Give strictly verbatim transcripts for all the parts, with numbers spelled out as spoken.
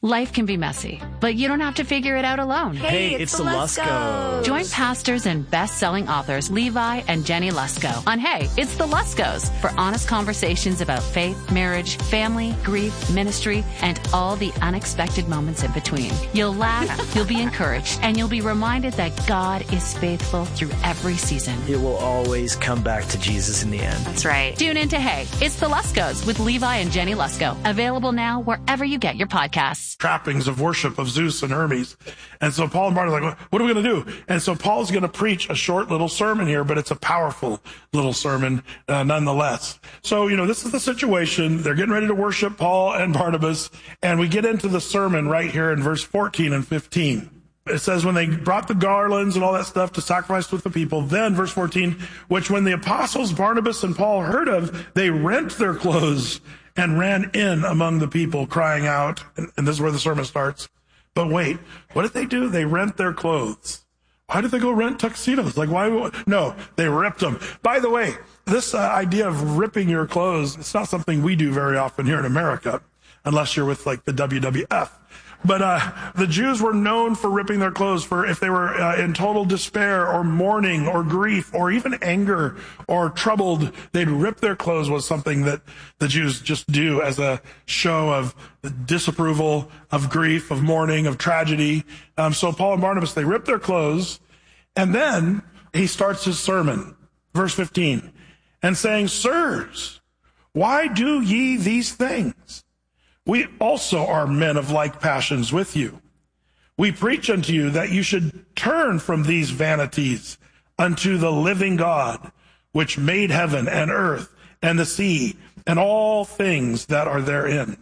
Life can be messy, but you don't have to figure it out alone. Hey, Hey, it's, it's the the Luskos. Join pastors and best-selling authors Levi and Jenny Lusko on Hey, It's the Luskos for honest conversations about faith, marriage, family, grief, ministry, and all the unexpected moments in between. You'll laugh, you'll be encouraged, and you'll be reminded that God is faithful through every season. It will always come back to Jesus in the end. That's right. Tune in to Hey, It's the Luskos with Levi and Jenny Lusko. Available now wherever you get your podcasts. Trappings of worship of Zeus and Hermes. And so Paul and Barnabas are like, what are we going to do? And so Paul's going to preach a short little sermon here, but it's a powerful little sermon uh, nonetheless. So, you know, this is the situation. They're getting ready to worship Paul and Barnabas. And we get into the sermon right here in verse fourteen and fifteen. It says, when they brought the garlands and all that stuff to sacrifice with the people, then, verse fourteen, which when the apostles Barnabas and Paul heard of, they rent their clothes and ran in among the people, crying out, and, and this is where the sermon starts. But wait, what did they do? They rent their clothes. Why did they go rent tuxedos? Like, why? No, they ripped them. By the way, this uh, idea of ripping your clothes, it's not something we do very often here in America, unless you're with, like, the W W F. But uh, the Jews were known for ripping their clothes for if they were uh, in total despair or mourning or grief or even anger or troubled, they'd rip their clothes was something that the Jews just do as a show of disapproval, of grief, of mourning, of tragedy. Um, so Paul and Barnabas, they rip their clothes, and then he starts his sermon, verse fifteen, and saying, Sirs, why do ye these things? We also are men of like passions with you. We preach unto you that you should turn from these vanities unto the living God, which made heaven and earth and the sea and all things that are therein.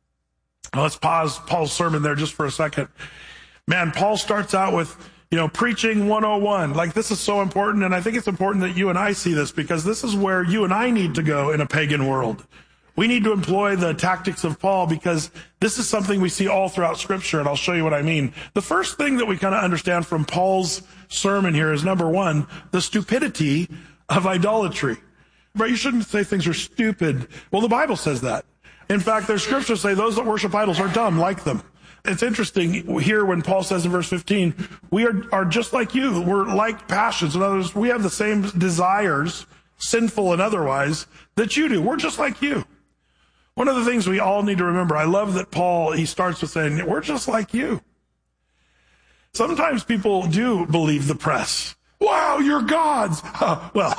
Now let's pause Paul's sermon there just for a second. Man, Paul starts out with, you know, preaching one oh one. Like, this is so important, and I think it's important that you and I see this, because this is where you and I need to go in a pagan world. We need to employ the tactics of Paul, because this is something we see all throughout Scripture, and I'll show you what I mean. The first thing that we kind of understand from Paul's sermon here is, number one, the stupidity of idolatry. But you shouldn't say things are stupid. Well, the Bible says that. In fact, there's scriptures say those that worship idols are dumb like them. It's interesting here when Paul says in verse fifteen, we are, are just like you. We're like passions. In other words, we have the same desires, sinful and otherwise, that you do. We're just like you. One of the things we all need to remember, I love that Paul, he starts with saying, we're just like you. Sometimes people do believe the press. Wow, you're gods. Uh, well,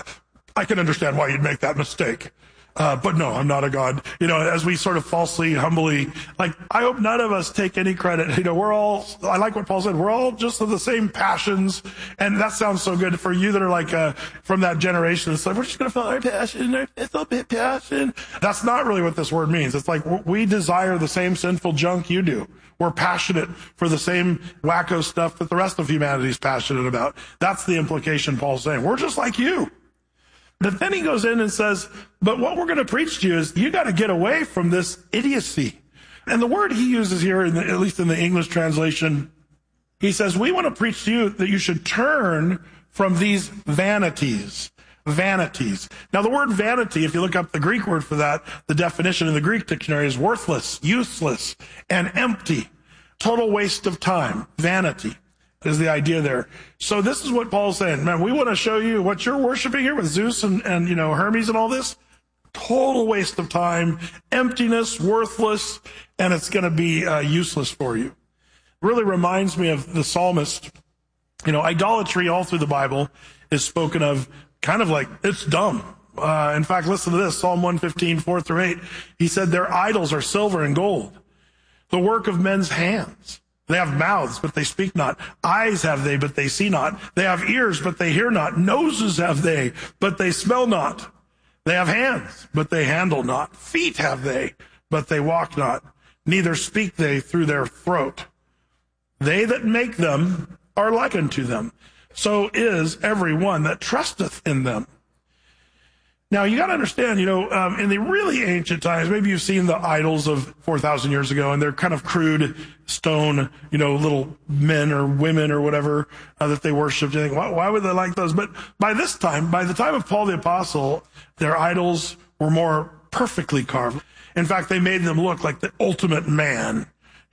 I can understand why you'd make that mistake. Uh, but no, I'm not a god. You know, as we sort of falsely, humbly, like, I hope none of us take any credit. You know, we're all, I like what Paul said, we're all just of the same passions. And that sounds so good for you that are like, uh, from that generation. It's like, we're just going to feel our passion. It's a bit passion. That's not really what this word means. It's like, we desire the same sinful junk you do. We're passionate for the same wacko stuff that the rest of humanity is passionate about. That's the implication Paul's saying. We're just like you. But then he goes in and says, but what we're going to preach to you is you got to get away from this idiocy. And the word he uses here, in the, at least in the English translation, he says, we want to preach to you that you should turn from these vanities. Vanities. Now, the word vanity, if you look up the Greek word for that, the definition in the Greek dictionary is worthless, useless, and empty. Total waste of time. Vanity is the idea there. So this is what Paul's saying. Man, we want to show you what you're worshiping here with Zeus and, and you know, Hermes and all this. Total waste of time, emptiness, worthless, and it's going to be uh, useless for you. Really reminds me of the psalmist. You know, idolatry all through the Bible is spoken of kind of like, it's dumb. Uh, in fact, listen to this, Psalm one fifteen, four through eight. He said, their idols are silver and gold, the work of men's hands. They have mouths, but they speak not. Eyes have they, but they see not. They have ears, but they hear not. Noses have they, but they smell not. They have hands, but they handle not. Feet have they, but they walk not. Neither speak they through their throat. They that make them are like unto them. So is every one that trusteth in them. Now, you got to understand, you know, um, in the really ancient times, maybe you've seen the idols of four thousand years ago, and they're kind of crude stone, you know, little men or women or whatever uh, that they worshipped. You think, why, why would they like those? But by this time, by the time of Paul the Apostle, their idols were more perfectly carved. In fact, they made them look like the ultimate man.